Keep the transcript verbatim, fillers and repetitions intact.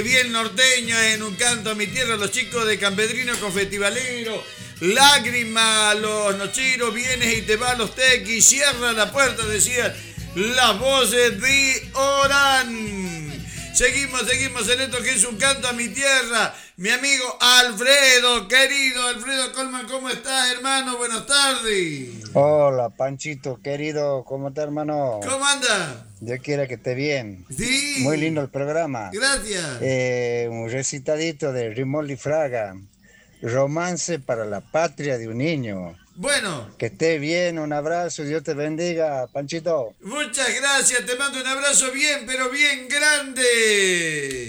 Bien norteño en un canto a mi tierra, los chicos de Campedrino con Festivalero, Lágrima, los Nochiros, vienes y te vas los tequis, cierra la puerta, decían las voces de Orán. Seguimos, seguimos en esto que es un canto a mi tierra. Mi amigo Alfredo, querido Alfredo Colman, ¿cómo estás, hermano? Buenas tardes. Hola, Panchito, querido, ¿cómo estás, hermano? ¿Cómo anda? Yo quiero que esté bien. Sí. Muy lindo el programa. Gracias. Eh, un recitadito de Rimoldi Fraga. Romance para la patria de un niño. Bueno. Que esté bien, un abrazo, Dios te bendiga, Panchito. Muchas gracias, te mando un abrazo bien, pero bien grande.